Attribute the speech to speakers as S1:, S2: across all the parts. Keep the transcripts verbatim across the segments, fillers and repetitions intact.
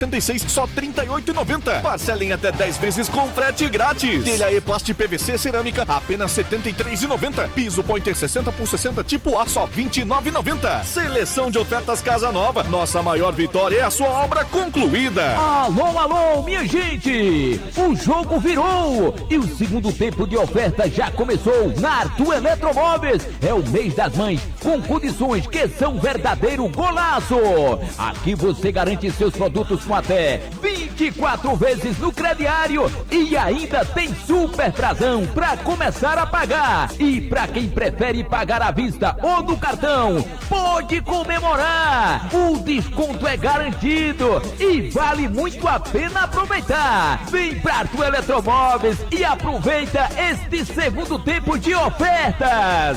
S1: setenta e seis, só trinta e oito reais e noventa centavos. Parcelem até dez vezes com frete grátis. Telha E-Plast P V C cerâmica, apenas setenta e três reais e noventa centavos. Piso Pointer sessenta por sessenta tipo A, só vinte e nove reais e noventa centavos. Seleção de ofertas Casa Nova. Nossa maior vitória é a sua obra concluída.
S2: Alô, alô, minha gente! O jogo virou! E o segundo tempo de oferta já começou na Arthur Eletromóveis. É o mês das mães, com condições que são verdadeiro golaço. Aqui você garante seus produtos com até vinte e quatro vezes no crediário e ainda tem super prazão para começar a pagar. E para quem prefere pagar à vista ou no cartão, pode comemorar. O desconto é garantido e vale muito a pena aproveitar. Vem para Arthur Eletromóveis e aproveita este segundo tempo de ofertas.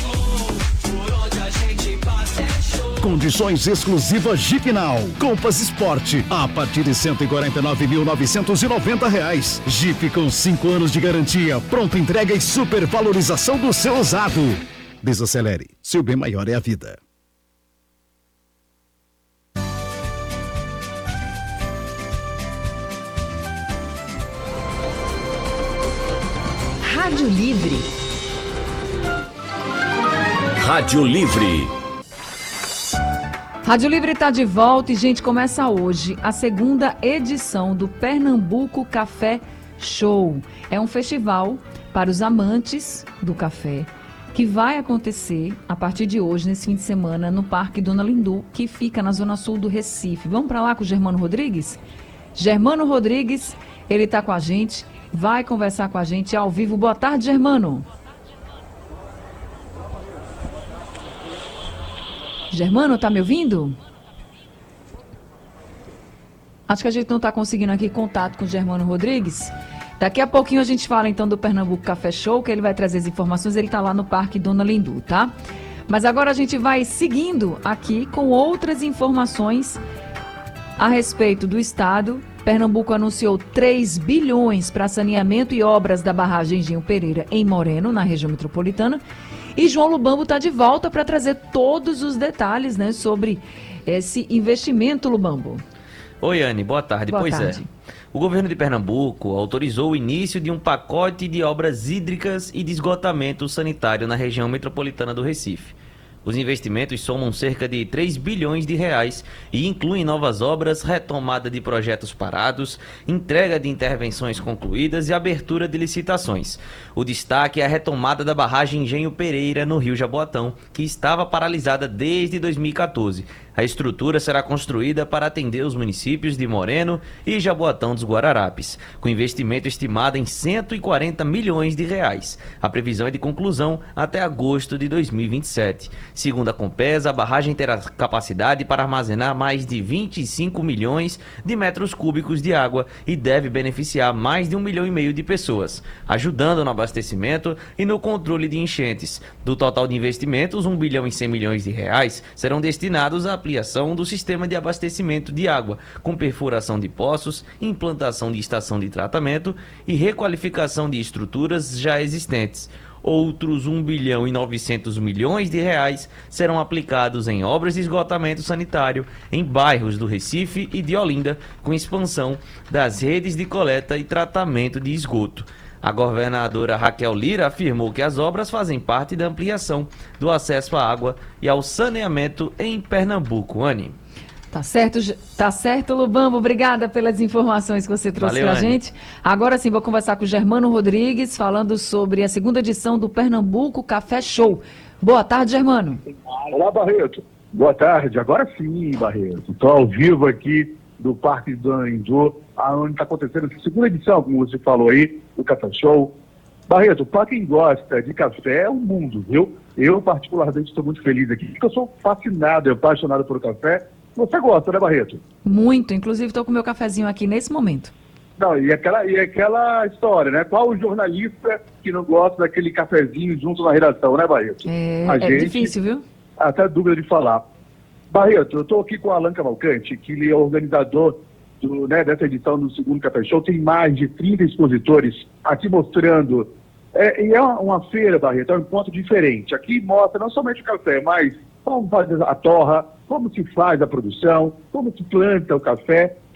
S3: Condições exclusivas Jeepnal. Compass Sport a partir de cento e quarenta e nove mil novecentos e noventa reais. Jeep com cinco anos de garantia, pronta entrega e supervalorização do seu usado. Desacelere, seu bem maior é a vida.
S4: Rádio Livre.
S5: Rádio Livre.
S6: Rádio Livre está de volta e, gente, começa hoje a segunda edição do Pernambuco Café Show. É um festival para os amantes do café que vai acontecer a partir de hoje, nesse fim de semana, no Parque Dona Lindu, que fica na zona sul do Recife. Vamos para lá com o Germano Rodrigues? Germano Rodrigues, ele está com a gente, vai conversar com a gente ao vivo. Boa tarde, Germano. Germano, tá me ouvindo? Acho que a gente não está conseguindo aqui contato com o Germano Rodrigues. Daqui a pouquinho a gente fala então do Pernambuco Café Show, que ele vai trazer as informações. Ele está lá no Parque Dona Lindu, tá? Mas agora a gente vai seguindo aqui com outras informações a respeito do estado. Pernambuco anunciou três bilhões para saneamento e obras da barragem Engenho Pereira em Moreno, na região metropolitana. E João Lubambo está de volta para trazer todos os detalhes, né, sobre esse investimento, Lubambo.
S7: Oi, Anne, boa tarde.
S6: Boa
S7: pois
S6: tarde.
S7: é. O governo de Pernambuco autorizou o início de um pacote de obras hídricas e de esgotamento sanitário na região metropolitana do Recife. Os investimentos somam cerca de três bilhões de reais e incluem novas obras, retomada de projetos parados, entrega de intervenções concluídas e abertura de licitações. O destaque é a retomada da barragem Engenho Pereira, no Rio Jaboatão, que estava paralisada desde dois mil e quatorze. A estrutura será construída para atender os municípios de Moreno e Jaboatão dos Guararapes, com investimento estimado em cento e quarenta milhões de reais. A previsão é de conclusão até agosto de dois mil e vinte e sete. Segundo a Compesa, a barragem terá capacidade para armazenar mais de vinte e cinco milhões de metros cúbicos de água e deve beneficiar mais de um milhão e meio de pessoas, ajudando no abastecimento e no controle de enchentes. Do total de investimentos, um bilhão e cem milhões de reais serão destinados à ampliação do sistema de abastecimento de água, com perfuração de poços, implantação de estação de tratamento e requalificação de estruturas já existentes. Outros um bilhão e novecentos milhões de reais serão aplicados em obras de esgotamento sanitário em bairros do Recife e de Olinda, com expansão das redes de coleta e tratamento de esgoto. A governadora Raquel Lira afirmou que as obras fazem parte da ampliação do acesso à água e ao saneamento em Pernambuco. Anne.
S6: Tá certo, tá certo, Lubambo. Obrigada pelas informações que você trouxe para a gente. Agora sim, vou conversar com o Germano Rodrigues, falando sobre a segunda edição do Pernambuco Café Show. Boa tarde, Germano.
S8: Olá, Barreto. Boa tarde. Agora sim, Barreto. Estou ao vivo aqui do Parque Dona Lindu, onde está acontecendo a segunda edição, como você falou aí, do Café Show. Barreto, para quem gosta de café, é um mundo, viu? Eu, particularmente, estou muito feliz aqui, porque eu sou fascinado, apaixonado por café. Você gosta, né, Barreto?
S6: Muito. Inclusive, estou com o meu cafezinho aqui nesse momento.
S8: Não, e aquela, e aquela história, né? Qual o jornalista que não gosta daquele cafezinho junto na redação, né, Barreto?
S6: É,
S8: a
S6: é
S8: gente,
S6: difícil, viu?
S8: Até dúvida de falar. Barreto, eu estou aqui com o Alan Cavalcante, que ele é organizador do, né, dessa edição do segundo Café Show. Tem mais de trinta expositores aqui mostrando. É, e é uma, uma feira, Barreto, é um encontro diferente. Aqui mostra não somente o café, mas como fazer a torra, como se faz a produção, como se planta o café